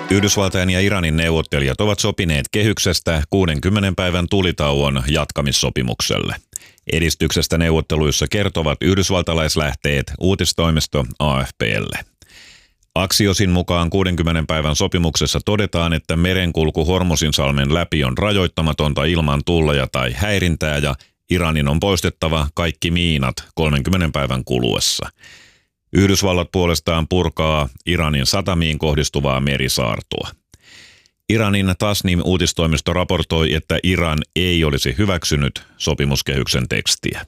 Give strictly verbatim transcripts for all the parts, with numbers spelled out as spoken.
Yhdysvaltain ja Iranin neuvottelijat ovat sopineet kehyksestä kuudenkymmenen päivän tulitauon jatkamissopimukselle. Edistyksestä neuvotteluissa kertovat yhdysvaltalaislähteet uutistoimisto A F P:lle. Axiosin mukaan kuudenkymmenen päivän sopimuksessa todetaan, että merenkulku Hormuzinsalmen läpi on rajoittamatonta ilman tulleja tai häirintää ja Iranin on poistettava kaikki miinat kolmenkymmenen päivän kuluessa. Yhdysvallat puolestaan purkaa Iranin satamiin kohdistuvaa merisaartoa. Iranin Tasnim-uutistoimisto raportoi, että Iran ei olisi hyväksynyt sopimuskehyksen tekstiä.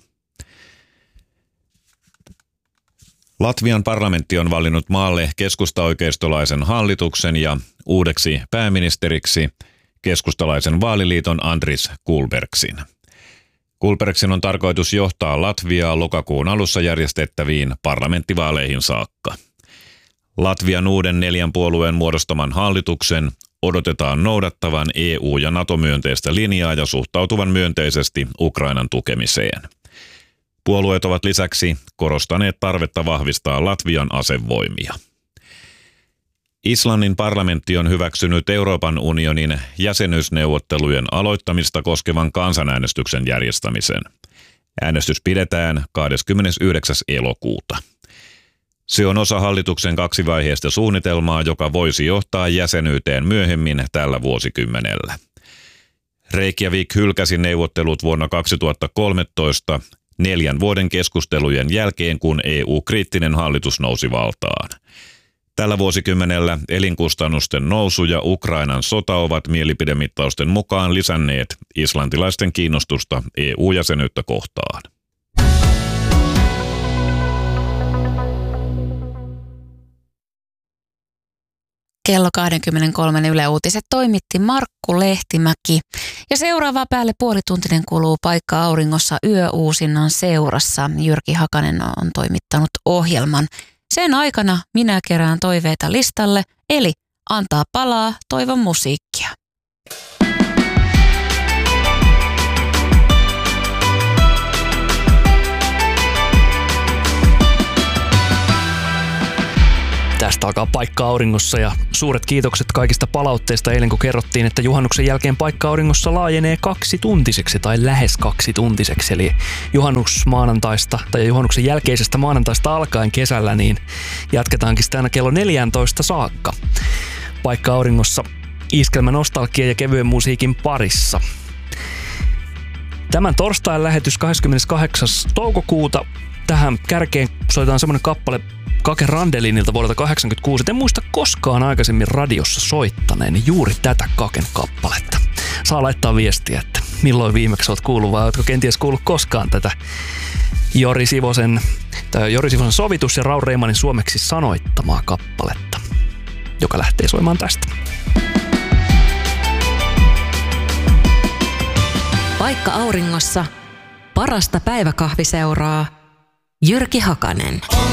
Latvian parlamentti on valinnut maalle keskustaoikeistolaisen hallituksen ja uudeksi pääministeriksi keskustalaisen vaaliliiton Andris Kulbergsin. Kulbergsin on tarkoitus johtaa Latviaa lokakuun alussa järjestettäviin parlamenttivaaleihin saakka. Latvian uuden neljän puolueen muodostaman hallituksen odotetaan noudattavan E U- ja NATO-myönteistä linjaa ja suhtautuvan myönteisesti Ukrainan tukemiseen. Puolueet ovat lisäksi korostaneet tarvetta vahvistaa Latvian asevoimia. Islannin parlamentti on hyväksynyt Euroopan unionin jäsenyysneuvottelujen aloittamista koskevan kansanäänestyksen järjestämisen. Äänestys pidetään kahdeskymmenesyhdeksäs elokuuta. Se on osa hallituksen kaksivaiheista suunnitelmaa, joka voisi johtaa jäsenyyteen myöhemmin tällä vuosikymmenellä. Reykjavik hylkäsi neuvottelut vuonna kaksituhattakolmetoista neljän vuoden keskustelujen jälkeen, kun E U-kriittinen hallitus nousi valtaan. Tällä vuosikymmenellä elinkustannusten nousu ja Ukrainan sota ovat mielipidemittausten mukaan lisänneet islantilaisten kiinnostusta E U-jäsenyyttä kohtaan. Kello kaksikymmentäkolme Yle Uutiset toimitti Markku Lehtimäki. Ja seuraava päälle puolituntinen kuluu Paikka Auringossa yöuusinnan seurassa. Jyrki Hakanen on toimittanut ohjelman. Sen aikana minä kerään toiveita listalle, eli antaa palaa toivon musiikkia. Tästä alkaa Paikka Auringossa ja suuret kiitokset kaikista palautteista eilen, kun kerrottiin, että juhannuksen jälkeen Paikka Auringossa laajenee kaksituntiseksi tai lähes kaksituntiseksi. Eli juhannusmaanantaista tai juhannuksen jälkeisestä maanantaista alkaen kesällä niin jatketaankin sitä aina kello neljätoista saakka. Paikka Auringossa iskelmä nostalgia ja kevyen musiikin parissa. Tämän torstain lähetys kahdeskymmeneskahdeksas toukokuuta. Tähän kärkeen soitetaan semmoinen kappale Kake Randelinilta vuodelta kahdeksankymmentäkuusi. En muista koskaan aikaisemmin radiossa soittaneen juuri tätä Kaken kappaletta. Saa laittaa viestiä, että milloin viimeksi olet kuullut vai oletko kenties kuullut koskaan tätä Jori Sivosen, tai Jori Sivosen sovitus ja Raul Reimanin suomeksi sanoittamaa kappaletta, joka lähtee soimaan tästä. Paikka Auringossa parasta päiväkahviseuraa Jyrki Hakanen.